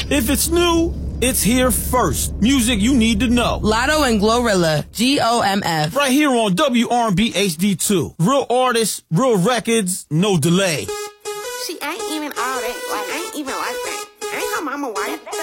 If it's new, it's here first. Music you need to know. Lotto and Glorilla, GOMF. Right here on WRB HD2. Real artists, real records, no delay. She ain't even all that. Like, ain't even like that. Ain't her mama white.